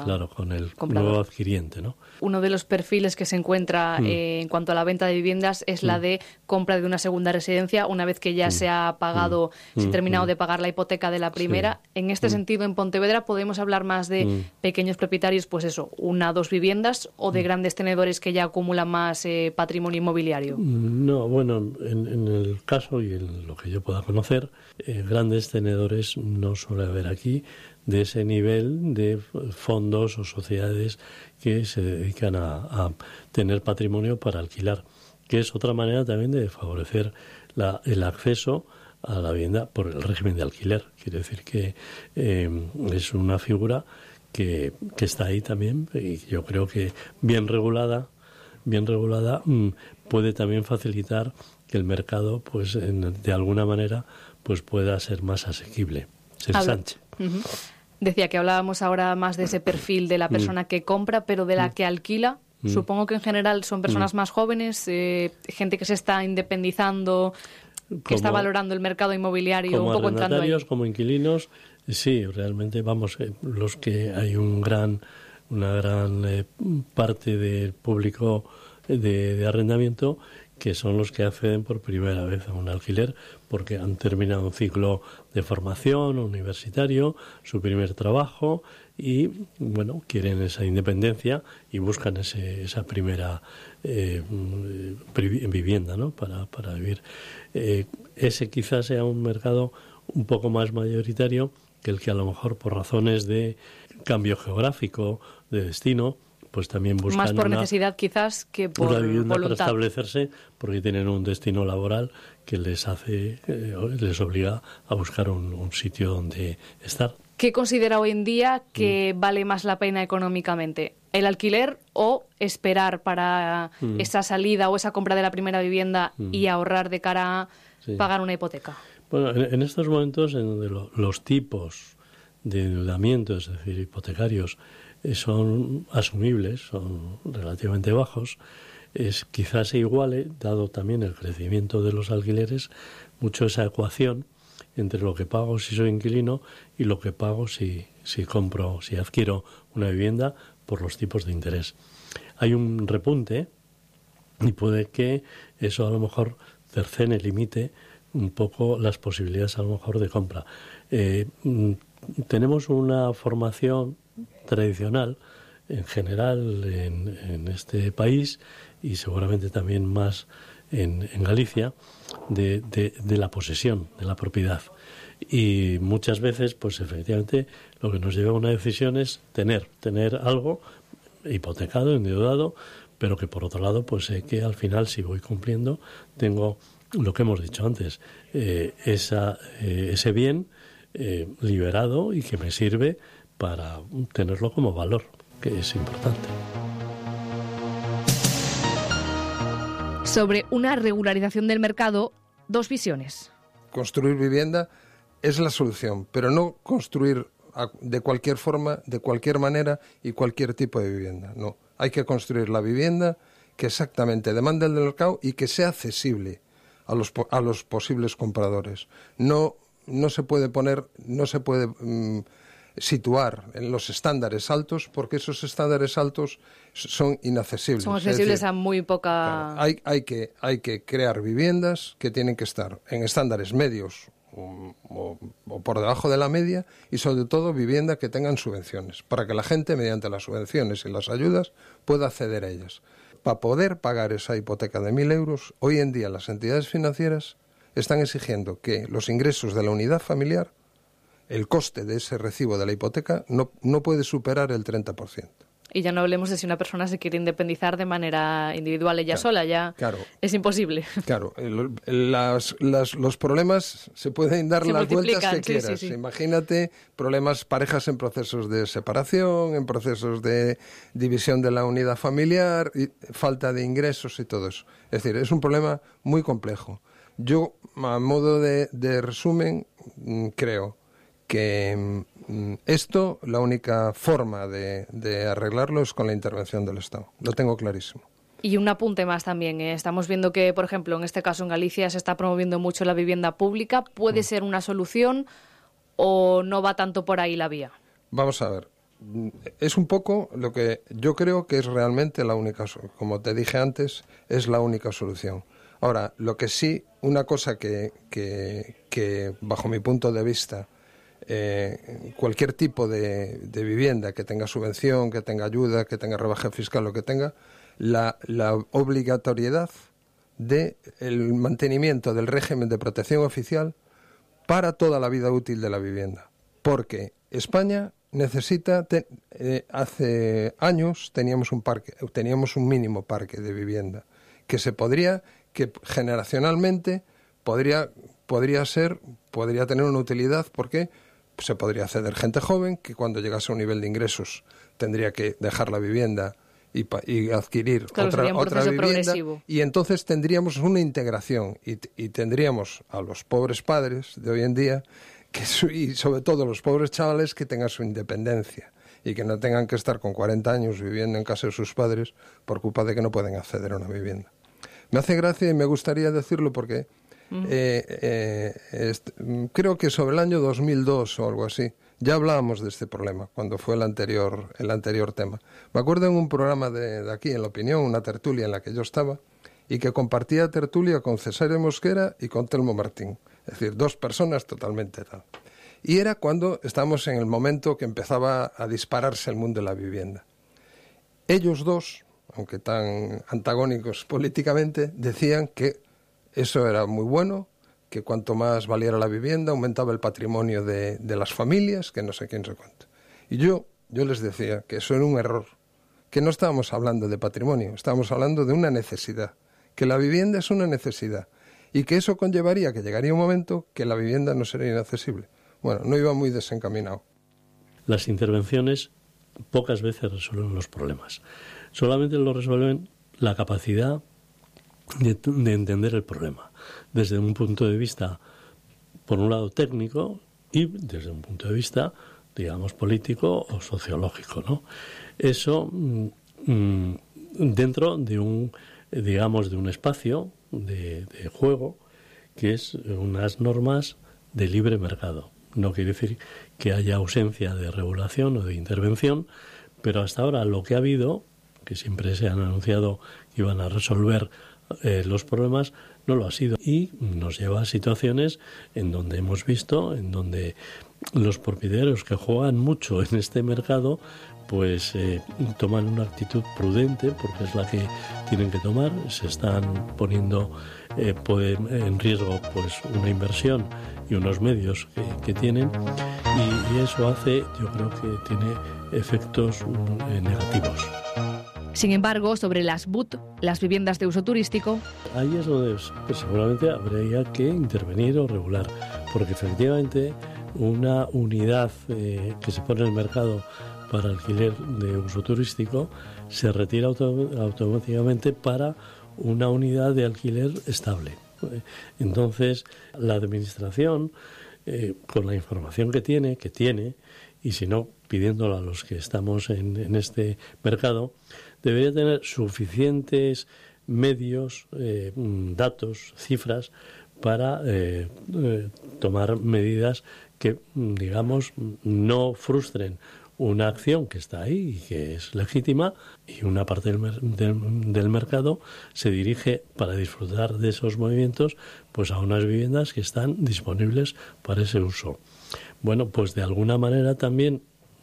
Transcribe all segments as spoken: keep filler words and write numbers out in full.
claro, con el comprador. nuevo adquiriente, ¿no? Uno de los perfiles que se encuentra mm. eh, en cuanto a la venta de viviendas es mm. la de compra de una segunda residencia una vez que ya mm. se ha pagado, mm. se ha terminado mm. de pagar la hipoteca de la primera. Sí. En este mm. sentido, en Pontevedra podemos hablar más de mm. pequeños propietarios, pues eso, una o dos viviendas, o de mm. grandes tenedores que ya acumulan más eh, patrimonio inmobiliario. No, bueno, en, en el caso y en lo que yo pueda conocer, eh, grandes tenedores no suele haber aquí de ese nivel de fondos o sociedades que se dedican a, a tener patrimonio para alquilar, que es otra manera también de favorecer la, el acceso a la vivienda por el régimen de alquiler. Quiere decir que eh, es una figura que, que está ahí también, y yo creo que bien regulada, bien regulada mmm, puede también facilitar que el mercado, pues en, de alguna manera, pues pueda ser más asequible, se ensanche. Uh-huh. Decía que hablábamos ahora más de ese perfil de la persona mm. que compra, pero de la mm. que alquila. Mm. Supongo que en general son personas mm. más jóvenes, eh, gente que se está independizando, que como, está valorando el mercado inmobiliario, un poco entrando ahí. Como inquilinos, sí, realmente, vamos, eh, los que hay un gran, una gran eh, parte del público de, de arrendamiento que son los que acceden por primera vez a un alquiler porque han terminado un ciclo de formación universitario, su primer trabajo y, bueno, quieren esa independencia y buscan ese, esa primera eh, vivienda, ¿no? para, para vivir. Eh, ese quizás sea un mercado un poco más mayoritario que el que a lo mejor por razones de cambio geográfico, de destino, pues también buscan más por una, necesidad quizás que por una vivienda voluntad. Para establecerse, porque tienen un destino laboral que les hace, eh, les obliga a buscar un, un sitio donde estar. ¿Qué considera hoy en día que mm. vale más la pena económicamente? ¿El alquiler o esperar para mm. esa salida o esa compra de la primera vivienda mm. y ahorrar de cara a sí. pagar una hipoteca? Bueno, en, en estos momentos en donde lo, los tipos de endeudamiento, es decir, hipotecarios, son asumibles, son relativamente bajos, es, quizás se iguale, dado también el crecimiento de los alquileres, mucho esa ecuación entre lo que pago si soy inquilino y lo que pago si, si compro, si adquiero una vivienda por los tipos de interés. Hay un repunte y puede que eso a lo mejor cercene, limite un poco las posibilidades a lo mejor de compra. Eh, tenemos una formación tradicional en general en, en este país y seguramente también más en, en Galicia de, de, de la posesión, de la propiedad, y muchas veces pues efectivamente lo que nos lleva a una decisión es tener, tener algo hipotecado, endeudado, pero que por otro lado pues sé que al final si voy cumpliendo tengo lo que hemos dicho antes, eh, esa, eh, ese bien eh, liberado y que me sirve para tenerlo como valor, que es importante. Sobre una regularización del mercado, dos visiones. Construir vivienda es la solución, pero no construir de cualquier forma, de cualquier manera y cualquier tipo de vivienda. No, hay que construir la vivienda que exactamente demanda el mercado y que sea accesible a los a los posibles compradores. No no se puede poner, no se puede um, situar en los estándares altos porque esos estándares altos son inaccesibles. Son accesibles es decir, a muy poca... Claro, hay, hay, que, hay que crear viviendas que tienen que estar en estándares medios o, o, o por debajo de la media y sobre todo vivienda que tengan subvenciones para que la gente mediante las subvenciones y las ayudas pueda acceder a ellas. Para poder pagar esa hipoteca de mil euros, hoy en día las entidades financieras están exigiendo que los ingresos de la unidad familiar, el coste de ese recibo de la hipoteca, no, no puede superar el treinta por ciento. Y ya no hablemos de si una persona se quiere independizar de manera individual ella claro, sola, ya claro, es imposible. Claro, el, el, las, las, los problemas se pueden dar se las vueltas que sí, quieras. Sí, sí. Imagínate problemas, parejas en procesos de separación, en procesos de división de la unidad familiar, y falta de ingresos y todo eso. Es decir, es un problema muy complejo. Yo, a modo de, de resumen, creo que esto, la única forma de, de arreglarlo es con la intervención del Estado. Lo tengo clarísimo. Y un apunte más también. ¿eh? Estamos viendo que, por ejemplo, en este caso en Galicia se está promoviendo mucho la vivienda pública. ¿Puede mm. ser una solución o no va tanto por ahí la vía? Vamos a ver. es un poco lo que yo creo que es realmente la única, como te dije antes, es la única solución. Ahora, lo que sí, una cosa que, que, que bajo mi punto de vista, eh, cualquier tipo de, de vivienda que tenga subvención, que tenga ayuda, que tenga rebaja fiscal, lo que tenga, la, la obligatoriedad del mantenimiento del régimen de protección oficial para toda la vida útil de la vivienda. Porque España necesita, te, eh, hace años teníamos un parque, teníamos un mínimo parque de vivienda que se podría, que generacionalmente podría, podría ser, podría tener una utilidad porque se podría acceder gente joven que cuando llegase a un nivel de ingresos tendría que dejar la vivienda y, y adquirir claro, otra, otra vivienda progresivo. Y entonces tendríamos una integración y, y tendríamos a los pobres padres de hoy en día que, y sobre todo los pobres chavales que tengan su independencia y que no tengan que estar con cuarenta años viviendo en casa de sus padres por culpa de que no pueden acceder a una vivienda. Me hace gracia y me gustaría decirlo porque uh-huh. eh, eh, est- creo que sobre el año dos mil dos o algo así ya hablábamos de este problema cuando fue el anterior, el anterior tema. Me acuerdo en un programa de, de aquí, en La Opinión, una tertulia en la que yo estaba y que compartía tertulia con Cesáreo Mosquera y con Telmo Martín. Es decir, dos personas totalmente tal. Y era cuando estábamos en el momento que empezaba a dispararse el mundo de la vivienda. Ellos dos, aunque tan antagónicos políticamente, decían que eso era muy bueno, que cuanto más valiera la vivienda, aumentaba el patrimonio de, de las familias, que no sé quién se cuenta. Y yo, yo les decía que eso era un error, que no estábamos hablando de patrimonio, estábamos hablando de una necesidad, que la vivienda es una necesidad y que eso conllevaría que llegaría un momento que la vivienda no sería inaccesible. Bueno, no iba muy desencaminado. Las intervenciones pocas veces resuelven los problemas. Solamente lo resuelven la capacidad de, de entender el problema desde un punto de vista, por un lado, técnico y desde un punto de vista, digamos, político o sociológico, ¿no? Eso mmm, dentro de un, digamos, de un espacio de, de juego que es unas normas de libre mercado. No quiere decir que haya ausencia de regulación o de intervención, pero hasta ahora lo que ha habido, que siempre se han anunciado que iban a resolver eh, los problemas, no lo ha sido. Y nos lleva a situaciones en donde hemos visto, en donde los propietarios que juegan mucho en este mercado, pues eh, toman una actitud prudente, porque es la que tienen que tomar. Se están poniendo eh, en riesgo pues una inversión y unos medios que, que tienen, y, y eso hace, yo creo que tiene efectos eh, negativos. Sin embargo, sobre las B U T, las viviendas de uso turístico, ahí es donde pues, seguramente habría que intervenir o regular, porque efectivamente una unidad eh, que se pone en el mercado para alquiler de uso turístico se retira auto- automáticamente para una unidad de alquiler estable. Entonces, la administración, eh, con la información que tiene, que tiene, y si no, pidiéndola a los que estamos en, en este mercado, debería tener suficientes medios, eh, datos, cifras, para eh, eh, tomar medidas que, digamos, no frustren una acción que está ahí y que es legítima, y una parte del, mer- del, del mercado se dirige para disfrutar de esos movimientos pues a unas viviendas que están disponibles para ese uso. Bueno, pues de alguna manera también,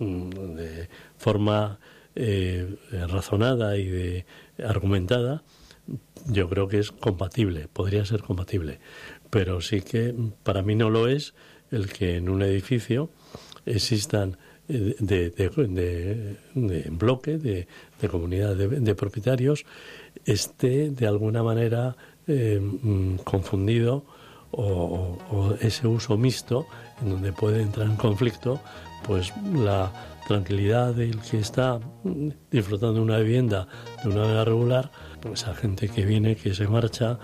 de forma eh, razonada y de argumentada, yo creo que es compatible, podría ser compatible, pero sí que para mí no lo es el que en un edificio existan de, de, de, de, de bloque, de, de comunidad de, de propietarios, esté de alguna manera eh, confundido o, o ese uso mixto en donde puede entrar en conflicto pues la tranquilidad del que está disfrutando de una vivienda de una manera regular, pues a gente que viene, que se marcha.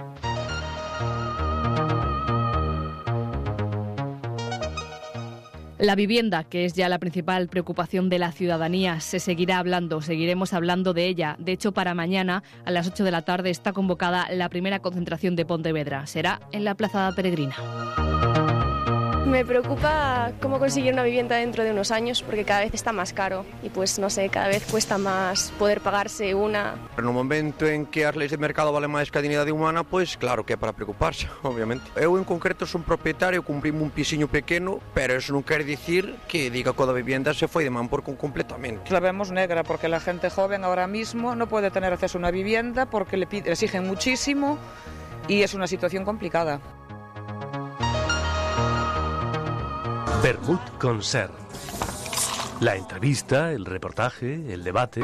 La vivienda, que es ya la principal preocupación de la ciudadanía, se seguirá hablando, seguiremos hablando de ella. De hecho, para mañana, a las ocho de la tarde, está convocada la primera concentración de Pontevedra. Será en la Plaza Peregrina. Me preocupa cómo conseguir una vivienda dentro de unos años, porque cada vez está más caro y pues no sé, cada vez cuesta más poder pagarse una. No momento en que as leis de mercado valen máis que a dignidade humana, pois claro que é para preocuparse, obviamente. Eu en concreto son propietario, cumprimo un pisiño pequeno, pero eso non quer dicir que diga que a vivienda se foi de man por completamente. La vemos negra porque la gente joven ahora mismo no puede tener acceso a una vivienda porque le, pide, le exigen muchísimo y es una situación complicada. Bermud con Ser. La entrevista, el reportaje, el debate.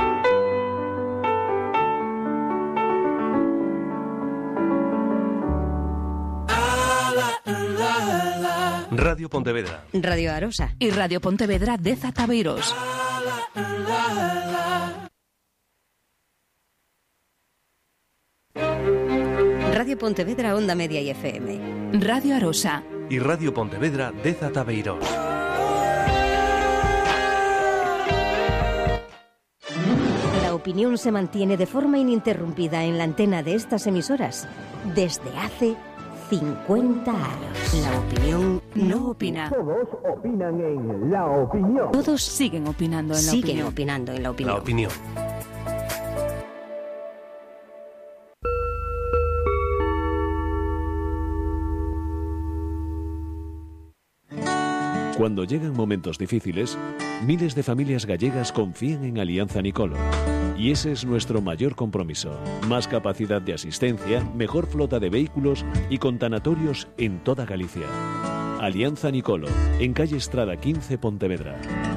Radio Pontevedra. Radio Arosa. Y Radio Pontevedra de Zataveiros. Radio Pontevedra Onda Media y F M. Radio Arosa. Y Radio Pontevedra de Zataveiros. La opinión se mantiene de forma ininterrumpida en la antena de estas emisoras desde hace cincuenta años. La opinión no opina. Todos opinan en La Opinión. Todos siguen opinando en La Siguen Opinión. opinando en La Opinión. La Opinión. Cuando llegan momentos difíciles, miles de familias gallegas confían en Alianza Nicolo. Y ese es nuestro mayor compromiso. Más capacidad de asistencia, mejor flota de vehículos y con tanatorios en toda Galicia. Alianza Nicolo, en calle Estrada quince, Pontevedra.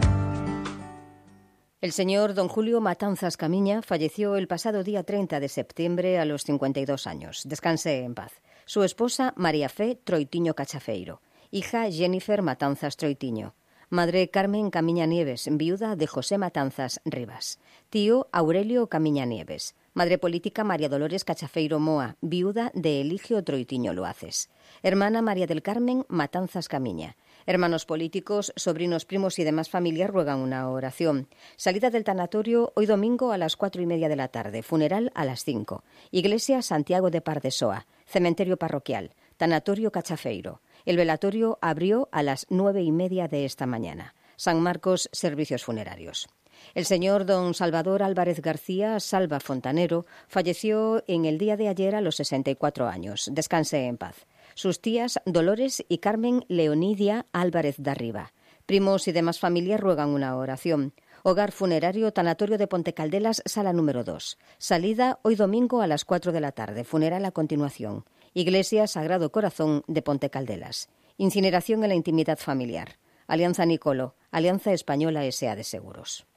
El señor don Julio Matanzas Camiña falleció el pasado día treinta de septiembre a los cincuenta y dos años. Descanse en paz. Su esposa, María Fe Troitiño Cachafeiro. Hija, Jennifer Matanzas Troitiño. Madre, Carmen Camiña Nieves, viuda de José Matanzas Rivas. Tío, Aurelio Camiña Nieves. Madre política, María Dolores Cachafeiro Moa, viuda de Eligio Troitiño Loaces. Hermana, María del Carmen Matanzas Camiña. Hermanos políticos, sobrinos, primos y demás familias ruegan una oración. Salida del tanatorio hoy domingo a las cuatro y media de la tarde. Funeral a las cinco. Iglesia Santiago de Pardesoa. Cementerio parroquial. Tanatorio Cachafeiro. El velatorio abrió a las nueve y media de esta mañana. San Marcos, servicios funerarios. El señor don Salvador Álvarez García Salva Fontanero falleció en el día de ayer a los sesenta y cuatro años. Descanse en paz. Sus tías Dolores y Carmen Leonidia Álvarez Darriba. Primos y demás familias ruegan una oración. Hogar funerario, tanatorio de Pontecaldelas, sala número dos. Salida hoy domingo a las cuatro de la tarde. Funeral a continuación. Iglesia Sagrado Corazón de Pontecaldelas. Incineración en la intimidad familiar. Alianza Nicolo, Alianza Española S A de Seguros.